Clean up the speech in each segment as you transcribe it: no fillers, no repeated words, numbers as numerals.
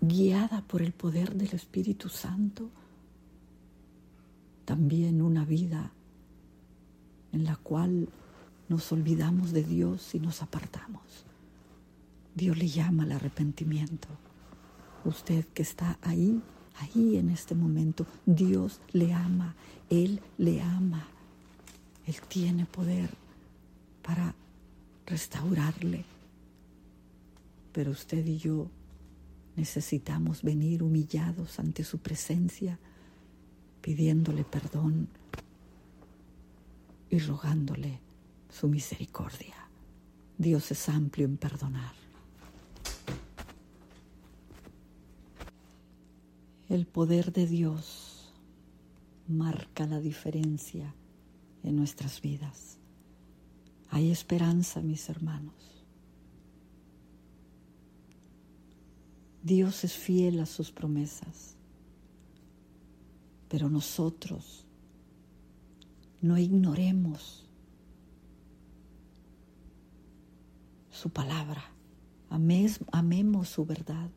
guiada por el poder del Espíritu Santo, también una vida en la cual nos olvidamos de Dios y nos apartamos. Dios le llama al arrepentimiento. Usted que está ahí en este momento, Dios le ama, Él le ama. Él tiene poder para restaurarle. Pero usted y yo necesitamos venir humillados ante su presencia, pidiéndole perdón y rogándole su misericordia. Dios es amplio en perdonar. El poder de Dios marca la diferencia en nuestras vidas. Hay esperanza, mis hermanos. Dios es fiel a sus promesas, pero nosotros no ignoremos su palabra, amemos su verdad,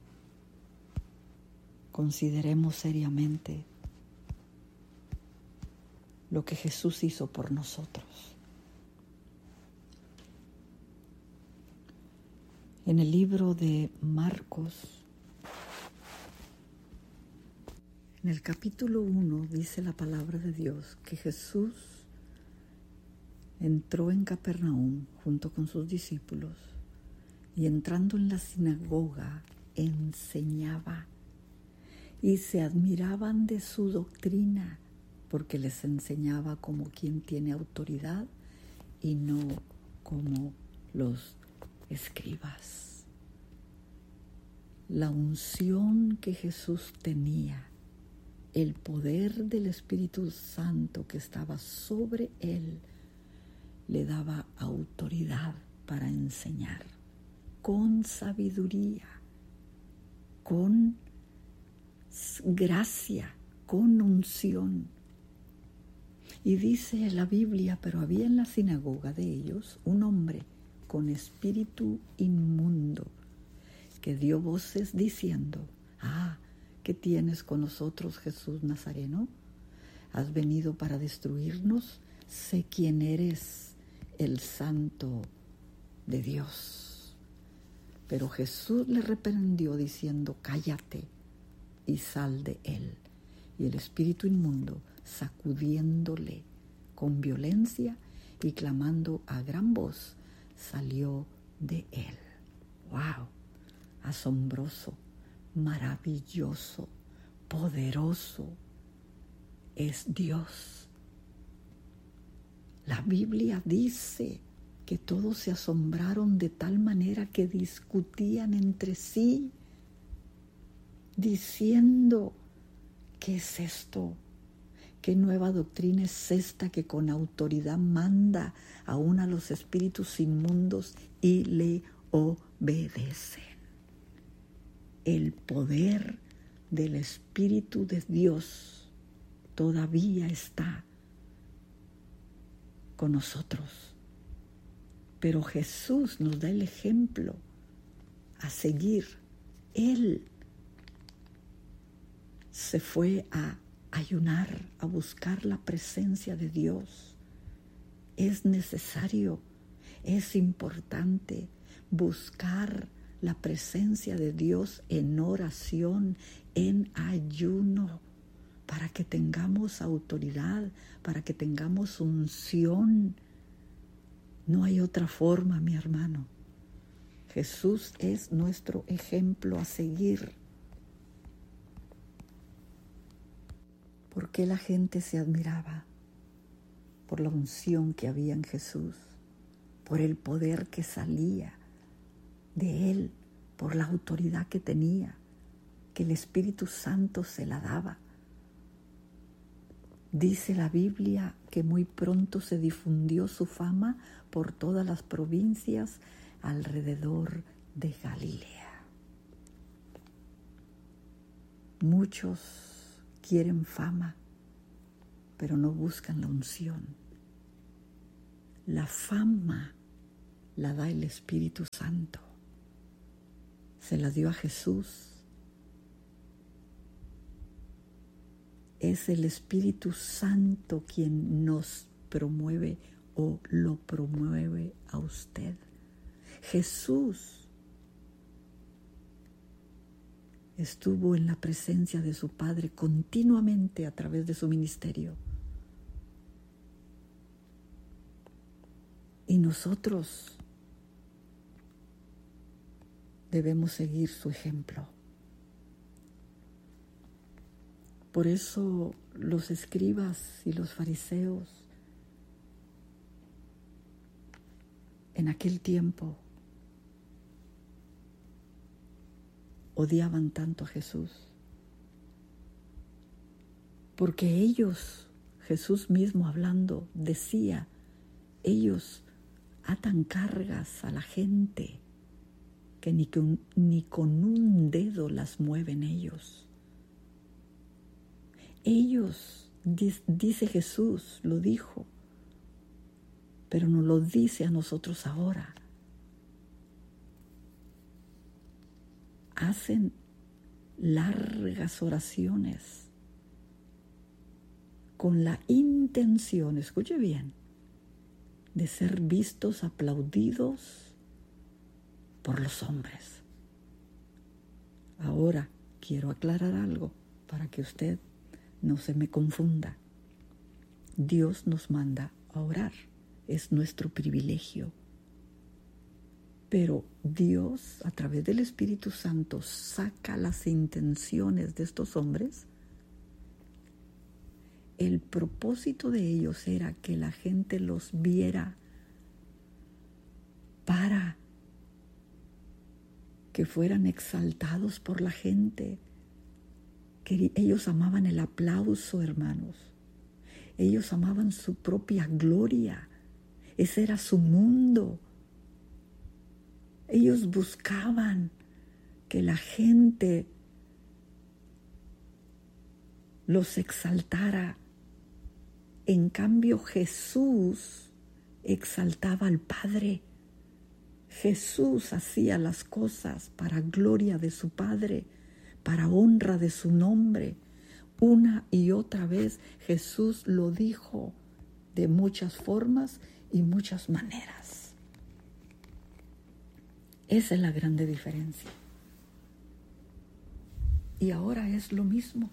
consideremos seriamente lo que Jesús hizo por nosotros. En el libro de Marcos, en el capítulo 1, dice la palabra de Dios que Jesús entró en Capernaum junto con sus discípulos y entrando en la sinagoga enseñaba y se admiraban de su doctrina porque les enseñaba como quien tiene autoridad y no como los escribas. La unción que Jesús tenía, el poder del Espíritu Santo que estaba sobre él, le daba autoridad para enseñar con sabiduría, con gracia, con unción. Y dice la Biblia, pero había en la sinagoga de ellos un hombre con espíritu inmundo que dio voces diciendo: ¿qué tienes con nosotros, Jesús Nazareno? ¿Has venido para destruirnos? Sé quién eres, el Santo de Dios. Pero Jesús le reprendió diciendo: cállate y sal de él. Y el espíritu inmundo, sacudiéndole con violencia y clamando a gran voz, salió de él. ¡Wow! Asombroso, maravilloso, poderoso es Dios. La Biblia dice que todos se asombraron de tal manera que discutían entre sí, diciendo: ¿qué es esto? ¿Qué nueva doctrina es esta que con autoridad manda aún a los espíritus inmundos y le obedecen? El poder del Espíritu de Dios todavía está con nosotros. Pero Jesús nos da el ejemplo a seguir. Él se fue a ayunar, a buscar la presencia de Dios. Es necesario, es importante buscar la presencia de Dios en oración, en ayuno, para que tengamos autoridad, para que tengamos unción. No hay otra forma, mi hermano. Jesús es nuestro ejemplo a seguir. ¿Por qué la gente se admiraba? Por la unción que había en Jesús, por el poder que salía de él, por la autoridad que tenía, que el Espíritu Santo se la daba. Dice la Biblia que muy pronto se difundió su fama por todas las provincias alrededor de Galilea. Muchos quieren fama, pero no buscan la unción. La fama la da el Espíritu Santo. Se la dio a Jesús es el Espíritu Santo quien nos promueve o lo promueve a usted. Jesús estuvo en la presencia de su Padre continuamente a través de su ministerio. Y nosotros debemos seguir su ejemplo. Por eso los escribas y los fariseos en aquel tiempo odiaban tanto a Jesús, porque ellos, Jesús mismo hablando, decía, ellos atan cargas a la gente que ni con un dedo las mueven ellos. Ellos, dice Jesús, lo dijo, pero nos lo dice a nosotros ahora. Hacen largas oraciones con la intención, escuche bien, de ser vistos, aplaudidos por los hombres. Ahora quiero aclarar algo para que usted no se me confunda. Dios nos manda a orar, es nuestro privilegio. Pero Dios, a través del Espíritu Santo, saca las intenciones de estos hombres. El propósito de ellos era que la gente los viera para que fueran exaltados por la gente. Que ellos amaban el aplauso, hermanos. Ellos amaban su propia gloria. Ese era su mundo. Ellos buscaban que la gente los exaltara. En cambio, Jesús exaltaba al Padre. Jesús hacía las cosas para gloria de su Padre, para honra de su nombre. Una y otra vez Jesús lo dijo de muchas formas y muchas maneras. Esa es la grande diferencia. Y ahora es lo mismo.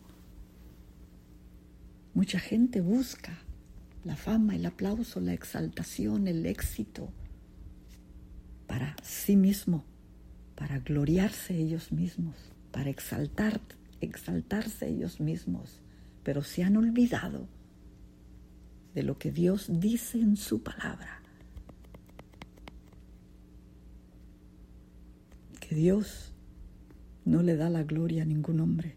Mucha gente busca la fama, el aplauso, la exaltación, el éxito para sí mismo, para gloriarse ellos mismos, para exaltarse ellos mismos, pero se han olvidado de lo que Dios dice en su palabra. Que Dios no le da la gloria a ningún hombre.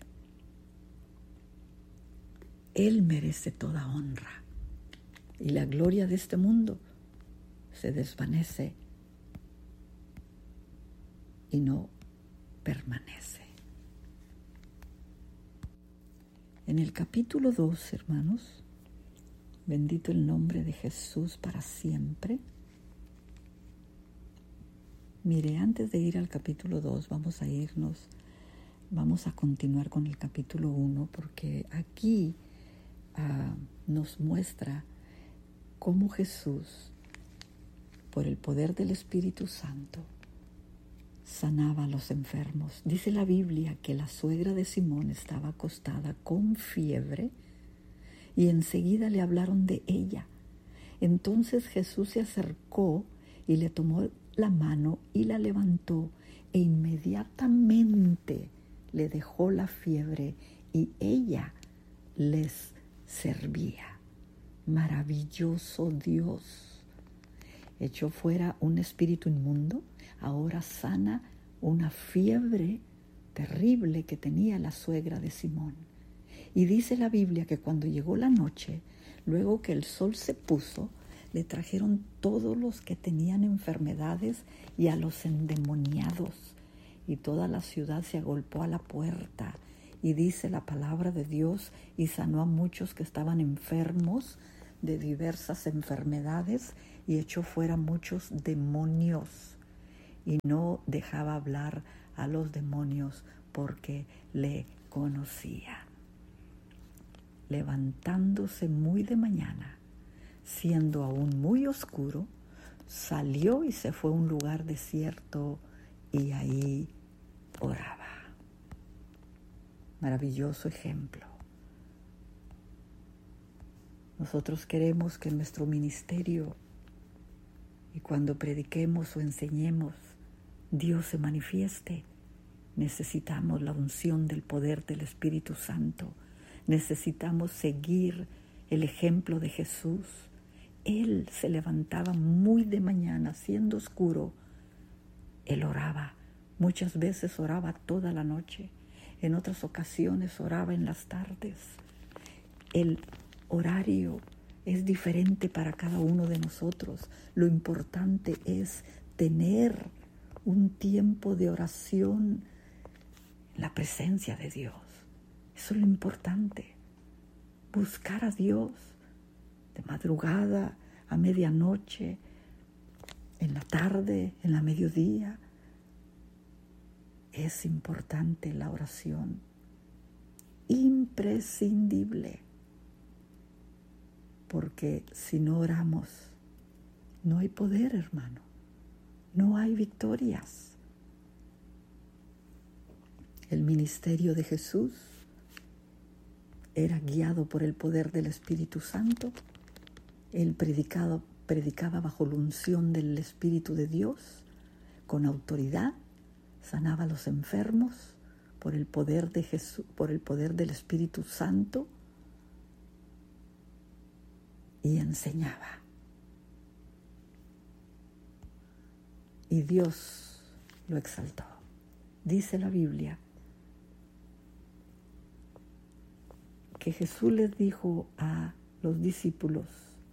Él merece toda honra. Y la gloria de este mundo se desvanece y no permanece. En el capítulo 2, hermanos, bendito el nombre de Jesús para siempre. Mire, antes de ir al capítulo 2, vamos a continuar con el capítulo 1, porque aquí nos muestra cómo Jesús, por el poder del Espíritu Santo, sanaba a los enfermos. Dice la Biblia que la suegra de Simón estaba acostada con fiebre y enseguida le hablaron de ella. Entonces Jesús se acercó y le tomó la mano y la levantó, e inmediatamente le dejó la fiebre y ella les servía. Maravilloso Dios. Echó fuera un espíritu inmundo, ahora sana una fiebre terrible que tenía la suegra de Simón. Y dice la Biblia que cuando llegó la noche, luego que el sol se puso, le trajeron todos los que tenían enfermedades y a los endemoniados. Y toda la ciudad se agolpó a la puerta. Y dice la palabra de Dios, y sanó a muchos que estaban enfermos de diversas enfermedades, y echó fuera muchos demonios. Y no dejaba hablar a los demonios porque le conocían. levantándose muy de mañana, siendo aún muy oscuro, salió y se fue a un lugar desierto y ahí oraba. Maravilloso ejemplo. Nosotros queremos que nuestro ministerio y cuando prediquemos o enseñemos, Dios se manifieste. Necesitamos la unción del poder del Espíritu Santo. Necesitamos seguir el ejemplo de Jesús. Él se levantaba muy de mañana, siendo oscuro. Él oraba. Muchas veces oraba toda la noche. En otras ocasiones oraba en las tardes. El horario es diferente para cada uno de nosotros. Lo importante es tener un tiempo de oración en la presencia de Dios. Eso es lo importante. Buscar a Dios de madrugada, a medianoche, en la tarde, en la mediodía. Es importante la oración. Imprescindible. Porque si no oramos, no hay poder, hermano. No hay victorias. El ministerio de Jesús era guiado por el poder del Espíritu Santo. Él predicaba bajo la unción del Espíritu de Dios, con autoridad, sanaba a los enfermos por el poder de Jesús, por el poder del Espíritu Santo, y enseñaba. Y Dios lo exaltó. Dice la Biblia que Jesús les dijo a los discípulos: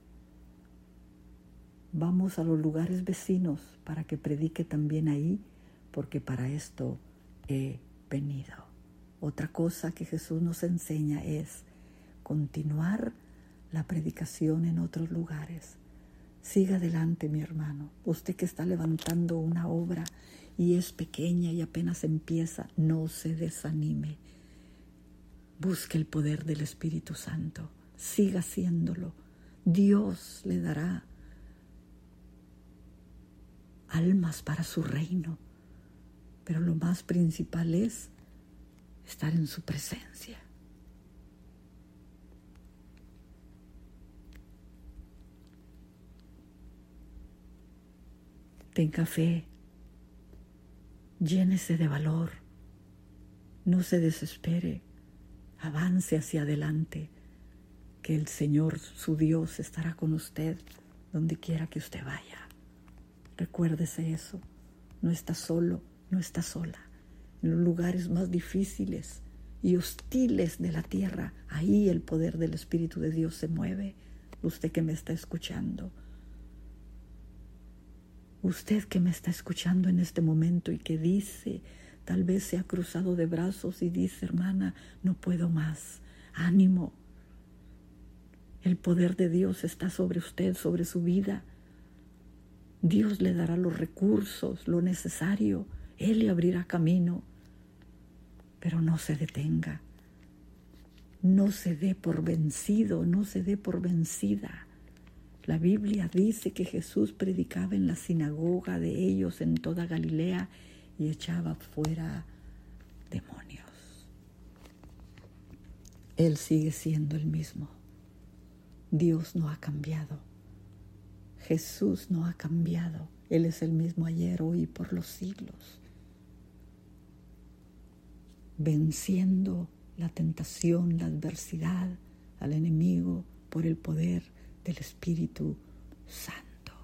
vamos a los lugares vecinos para que predique también ahí, porque para esto he venido. Otra cosa que Jesús nos enseña es continuar la predicación en otros lugares. Siga adelante, mi hermano. Usted que está levantando una obra y es pequeña y apenas empieza, no se desanime. Busque el poder del Espíritu Santo. Siga haciéndolo. Dios le dará almas para su reino. Pero lo más principal es estar en su presencia. Tenga fe, llénese de valor, no se desespere, avance hacia adelante, que el Señor, su Dios, estará con usted donde quiera que usted vaya. Recuérdese eso, no está solo, no está sola. En los lugares más difíciles y hostiles de la tierra, ahí el poder del Espíritu de Dios se mueve. Usted que me está escuchando, usted que me está escuchando en este momento y que dice, tal vez se ha cruzado de brazos y dice: hermana, no puedo más, ánimo. El poder de Dios está sobre usted, sobre su vida. Dios le dará los recursos, lo necesario. Él le abrirá camino. Pero no se detenga. No se dé por vencido, no se dé por vencida. La Biblia dice que Jesús predicaba en la sinagoga de ellos en toda Galilea y echaba fuera demonios. Él sigue siendo el mismo. Dios no ha cambiado. Jesús no ha cambiado. Él es el mismo ayer, hoy y por los siglos. Venciendo la tentación, la adversidad, al enemigo por el poder del Espíritu Santo.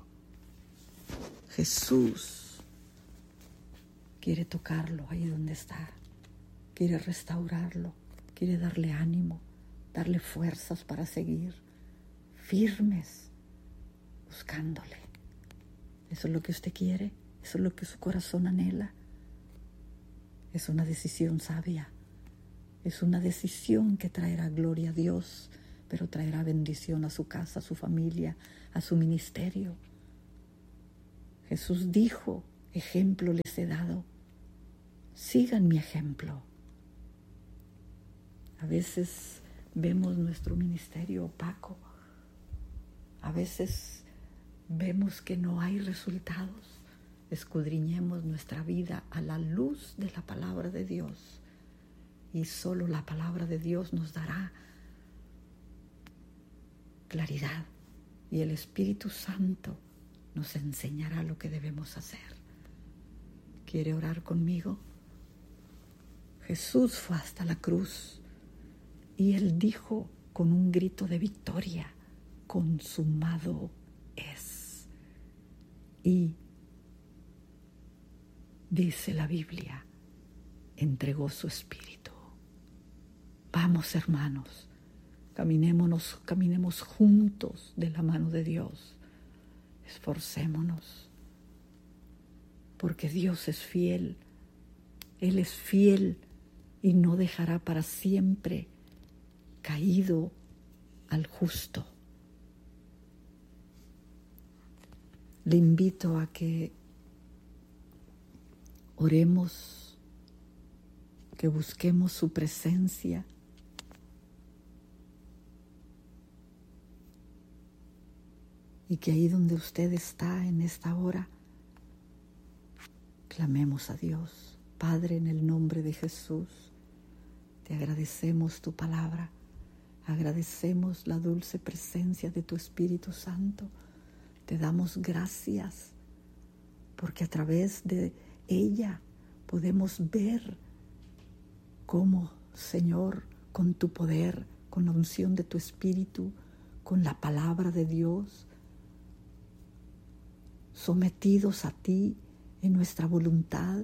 Jesús quiere tocarlo ahí donde está, quiere restaurarlo, quiere darle ánimo, darle fuerzas para seguir firmes, buscándole. ¿Eso es lo que usted quiere? ¿Eso es lo que su corazón anhela? Es una decisión sabia, es una decisión que traerá gloria a Dios, pero traerá bendición a su casa, a su familia, a su ministerio. Jesús dijo: ejemplo les he dado, sigan mi ejemplo. A veces vemos nuestro ministerio opaco. A veces vemos que no hay resultados. Escudriñemos nuestra vida a la luz de la palabra de Dios. Y solo la palabra de Dios nos dará claridad. Y el Espíritu Santo nos enseñará lo que debemos hacer. ¿Quiere orar conmigo? Jesús fue hasta la cruz y Él dijo con un grito de victoria: consumado es. Y dice la Biblia, entregó su espíritu. Vamos, hermanos, caminemos juntos de la mano de Dios. Esforcémonos, porque Dios es fiel. Él es fiel y no dejará para siempre caído al justo. Le invito a que oremos, que busquemos su presencia. Y que ahí donde usted está en esta hora, clamemos a Dios. Padre, en el nombre de Jesús, te agradecemos tu palabra, agradecemos la dulce presencia de tu Espíritu Santo. Te damos gracias porque a través de ella podemos ver cómo, Señor, con tu poder, con la unción de tu Espíritu, con la palabra de Dios, sometidos a ti en nuestra voluntad,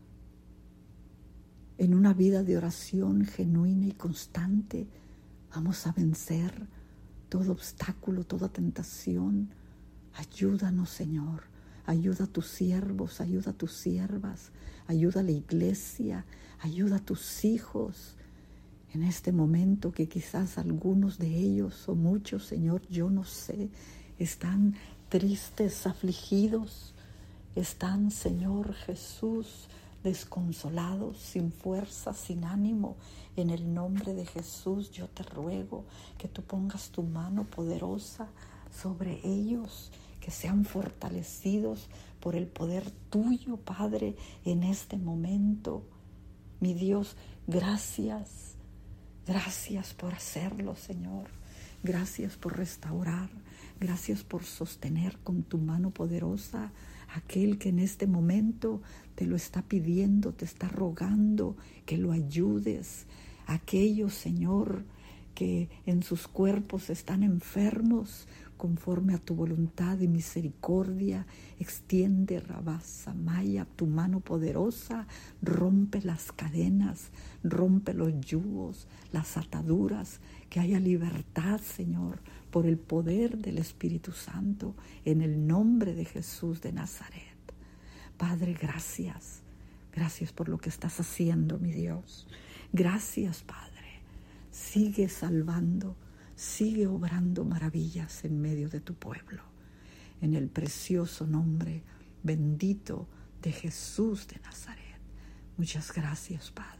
en una vida de oración genuina y constante, vamos a vencer todo obstáculo, toda tentación. Ayúdanos, Señor. Ayuda a tus siervos, ayuda a tus siervas, ayuda a la iglesia, ayuda a tus hijos. En este momento que quizás algunos de ellos o muchos, Señor, yo no sé, están tristes, afligidos, están, Señor Jesús, desconsolados, sin fuerza, sin ánimo. En el nombre de Jesús yo te ruego que tú pongas tu mano poderosa sobre ellos, que sean fortalecidos por el poder tuyo, Padre, en este momento. Mi Dios, gracias por hacerlo, Señor. Gracias por restaurar, gracias por sostener con tu mano poderosa aquel que en este momento te lo está pidiendo, te está rogando que lo ayudes. Aquellos, Señor, que en sus cuerpos están enfermos, conforme a tu voluntad y misericordia, extiende, Rabasa Maya, tu mano poderosa, rompe las cadenas, rompe los yugos, las ataduras, que haya libertad, Señor, por el poder del Espíritu Santo, en el nombre de Jesús de Nazaret. Padre, gracias por lo que estás haciendo, mi Dios. Gracias, Padre. Sigue salvando, sigue obrando maravillas en medio de tu pueblo. En el precioso nombre bendito de Jesús de Nazaret. Muchas gracias, Padre.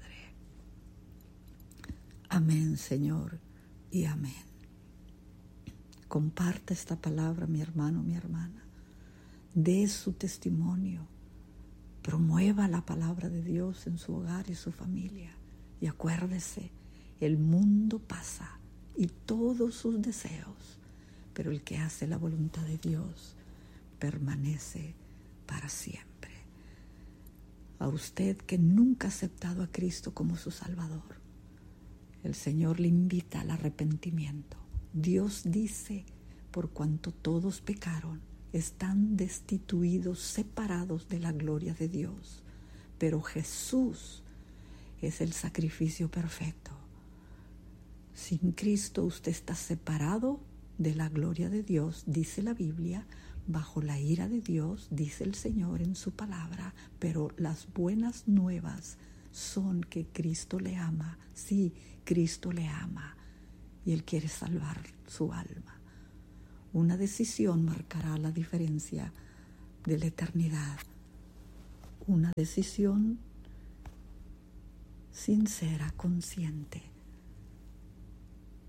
Amén, Señor, y amén. Comparte esta palabra, mi hermano, mi hermana. Dé su testimonio. Promueva la palabra de Dios en su hogar y su familia. Y acuérdese, el mundo pasa y todos sus deseos, pero el que hace la voluntad de Dios permanece para siempre. A usted que nunca ha aceptado a Cristo como su Salvador, el Señor le invita al arrepentimiento. Dios dice, por cuanto todos pecaron, están destituidos, separados de la gloria de Dios. Pero Jesús es el sacrificio perfecto. Sin Cristo usted está separado de la gloria de Dios, dice la Biblia, bajo la ira de Dios, dice el Señor en su palabra. Pero las buenas nuevas son que Cristo le ama. Sí, Cristo le ama y Él quiere salvar su alma. Una decisión marcará la diferencia de la eternidad. Una decisión sincera, consciente,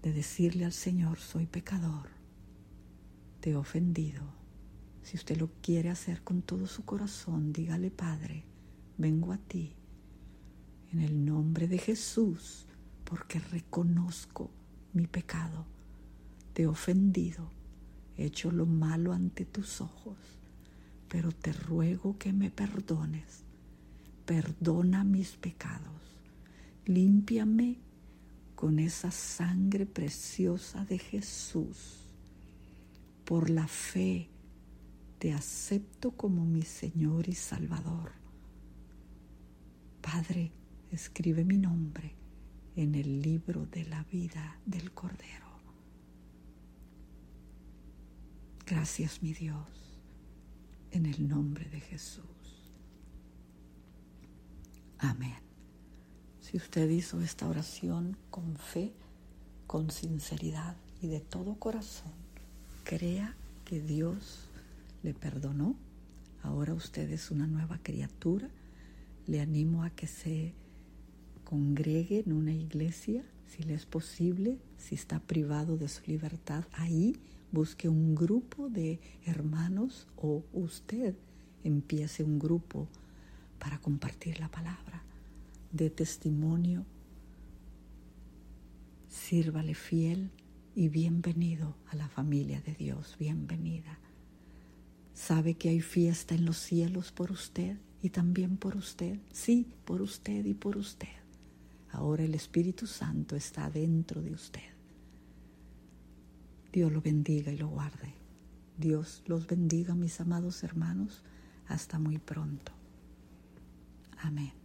de decirle al Señor: soy pecador, te he ofendido. Si usted lo quiere hacer con todo su corazón, dígale: Padre, vengo a ti en el nombre de Jesús, porque reconozco mi pecado. Te he ofendido, he hecho lo malo ante tus ojos, pero te ruego que me perdones. Perdona mis pecados. Límpiame con esa sangre preciosa de Jesús. Por la fe te acepto como mi Señor y Salvador. Padre, escribe mi nombre en el libro de la vida del Cordero. Gracias, mi Dios, en el nombre de Jesús. Amén. Si usted hizo esta oración con fe, con sinceridad y de todo corazón, crea que Dios le perdonó. Ahora usted es una nueva criatura. Le animo a que se congregue en una iglesia, si le es posible. Si está privado de su libertad, ahí busque un grupo de hermanos, o usted empiece un grupo para compartir la palabra. Dé testimonio, sírvale fiel y bienvenido a la familia de Dios. Bienvenida. ¿Sabe que hay fiesta en los cielos por usted y también por usted? Sí, por usted y por usted. Ahora el Espíritu Santo está dentro de usted. Dios lo bendiga y lo guarde. Dios los bendiga, mis amados hermanos. Hasta muy pronto. Amén.